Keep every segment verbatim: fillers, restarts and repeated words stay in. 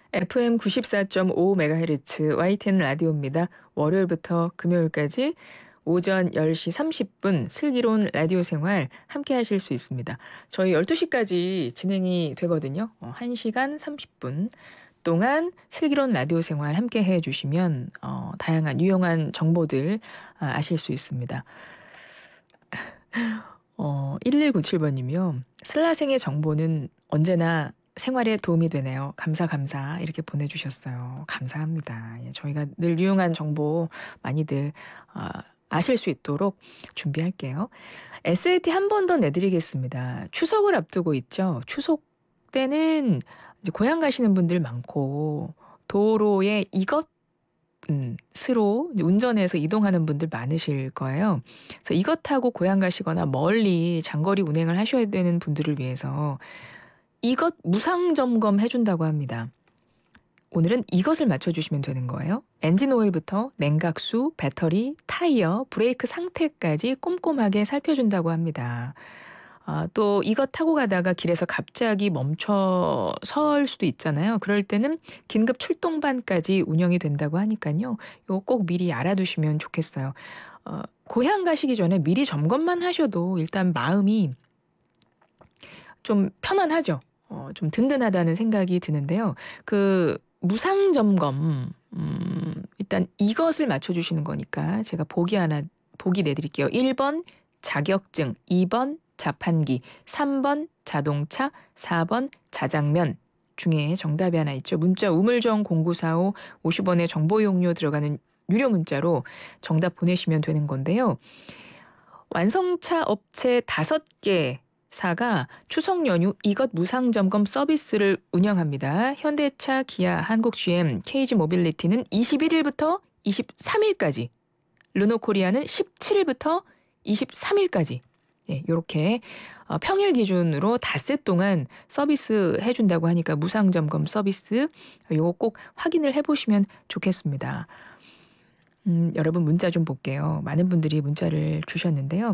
에프엠 구십사 점 오 메가헤르츠 와이티엔 라디오입니다. 월요일부터 금요일까지 오전 열 시 삼십 분 슬기로운 라디오 생활 함께 하실 수 있습니다. 저희 열두 시까지 진행이 되거든요. 어, 한 시간 삼십 분 동안 슬기로운 라디오 생활 함께 해주시면 어, 다양한 유용한 정보들 아, 아실 수 있습니다. 어, 일일구칠 번님이요. 슬라생의 정보는 언제나 생활에 도움이 되네요. 감사 감사 이렇게 보내주셨어요. 감사합니다. 예, 저희가 늘 유용한 정보 많이들 아, 아실 수 있도록 준비할게요. 에스에이티 한 번 더 내드리겠습니다. 추석을 앞두고 있죠. 추석 때는 이제 고향 가시는 분들 많고 도로에 이것 음, 스로 운전해서 이동하는 분들 많으실 거예요. 그래서 이것 타고 고향 가시거나 멀리 장거리 운행을 하셔야 되는 분들을 위해서 이것 무상 점검 해준다고 합니다. 오늘은 이것을 맞춰주시면 되는 거예요. 엔진 오일부터 냉각수, 배터리, 타이어, 브레이크 상태까지 꼼꼼하게 살펴준다고 합니다. 아, 또 이것 타고 가다가 길에서 갑자기 멈춰 설 수도 있잖아요. 그럴 때는 긴급 출동반까지 운영이 된다고 하니까요. 이거 꼭 미리 알아두시면 좋겠어요. 어, 고향 가시기 전에 미리 점검만 하셔도 일단 마음이 좀 편안하죠. 어, 좀 든든하다는 생각이 드는데요. 그 무상 점검 음, 일단 이것을 맞춰주시는 거니까 제가 보기 하나 보기 내드릴게요. 일 번 자격증, 이 번 자판기, 삼 번 자동차, 사 번 자장면 중에 정답이 하나 있죠. 문자 우물정 공구사오 오십 원의 정보 용료 들어가는 유료 문자로 정답 보내시면 되는 건데요. 완성차 업체 다섯 개사가 추석 연휴 이것 무상 점검 서비스를 운영합니다. 현대차, 기아, 한국지엠, 케이지 모빌리티는 이십일 일부터 이십삼 일까지, 르노코리아는 십칠 일부터 이십삼 일까지 예, 이렇게 평일 기준으로 닷새 동안 서비스 해준다고 하니까 무상 점검 서비스 이거 꼭 확인을 해보시면 좋겠습니다. 음, 여러분 문자 좀 볼게요. 많은 분들이 문자를 주셨는데요.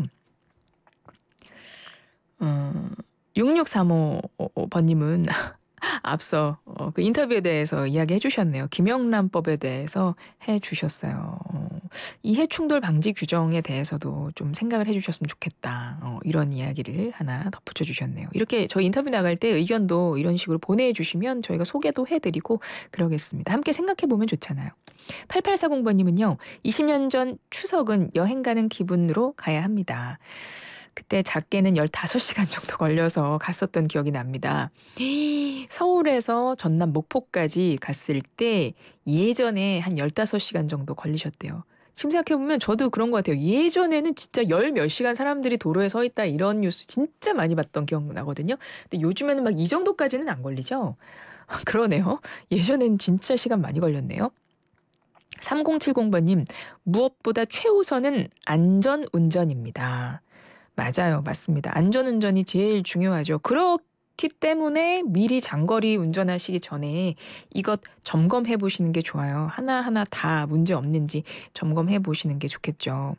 어, 육육삼오 번님은 앞서 어, 그 인터뷰에 대해서 이야기해 주셨네요. 김영란법에 대해서 해 주셨어요. 어, 이해 충돌 방지 규정에 대해서도 좀 생각을 해 주셨으면 좋겠다. 어, 이런 이야기를 하나 덧붙여 주셨네요. 이렇게 저희 인터뷰 나갈 때 의견도 이런 식으로 보내주시면 저희가 소개도 해드리고 그러겠습니다. 함께 생각해 보면 좋잖아요. 팔팔사공 번님은요. 이십 년 전 추석은 여행 가는 기분으로 가야 합니다. 그때 작게는 열다섯 시간 정도 걸려서 갔었던 기억이 납니다. 서울에서 전남 목포까지 갔을 때 예전에 한 열다섯 시간 정도 걸리셨대요. 지금 생각해보면 저도 그런 것 같아요. 예전에는 진짜 열 몇 시간 사람들이 도로에 서 있다 이런 뉴스 진짜 많이 봤던 기억 나거든요. 근데 요즘에는 막 이 정도까지는 안 걸리죠? 그러네요. 예전엔 진짜 시간 많이 걸렸네요. 삼공칠공 번님, 무엇보다 최우선은 안전운전입니다. 맞아요. 맞습니다. 안전운전이 제일 중요하죠. 그렇기 때문에 미리 장거리 운전하시기 전에 이것 점검해 보시는 게 좋아요. 하나하나 다 문제 없는지 점검해 보시는 게 좋겠죠.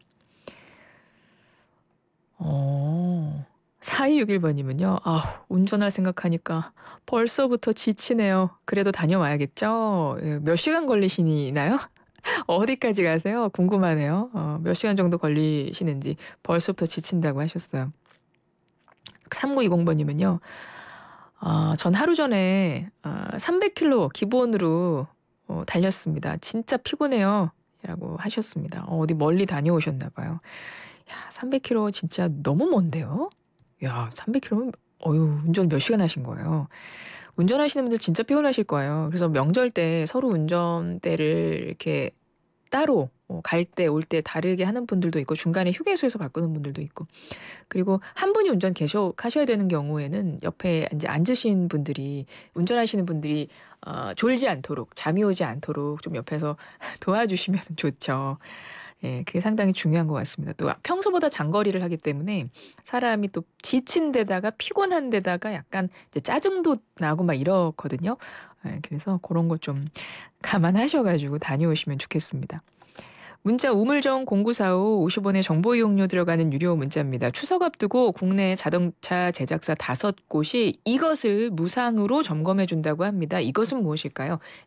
어, 사이육일 번님은요. 아, 운전할 생각하니까 벌써부터 지치네요. 그래도 다녀와야겠죠? 예, 몇 시간 걸리시나요? 어디까지 가세요? 궁금하네요. 어, 몇 시간 정도 걸리시는지 벌써부터 지친다고 하셨어요. 삼구이공 번님은요. 아, 전 하루 전에 아, 삼백 킬로미터 기본으로 어, 달렸습니다. 진짜 피곤해요. 라고 하셨습니다. 어, 어디 멀리 다녀오셨나 봐요. 야, 삼백 킬로미터 진짜 너무 먼데요? 야, 삼백 킬로미터면 어유 운전 몇 시간 하신 거예요? 운전하시는 분들 진짜 피곤하실 거예요. 그래서 명절 때 서로 운전대를 이렇게 따로 어, 갈 때, 올 때 다르게 하는 분들도 있고 중간에 휴게소에서 바꾸는 분들도 있고 그리고 한 분이 운전 계속 하셔야 되는 경우에는 옆에 이제 앉으신 분들이 운전하시는 분들이 어, 졸지 않도록 잠이 오지 않도록 좀 옆에서 도와주시면 좋죠. 예, 그게 상당히 중요한 것 같습니다. 또 평소보다 장거리를 하기 때문에 사람이 또 지친 데다가 피곤한 데다가 약간 이제 짜증도 나고 막 이렇거든요. 예, 그래서 그런 거 좀 감안하셔가지고 다녀오시면 좋겠습니다. 문자 우물정 공구사오 오십 원의 정보 이용료 들어가는 유료 문자입니다. 추석 앞두고 국내 자동차 제작사 다섯 곳이 이것을 무상으로 점검해 준다고 합니다. 이것은 무엇일까요?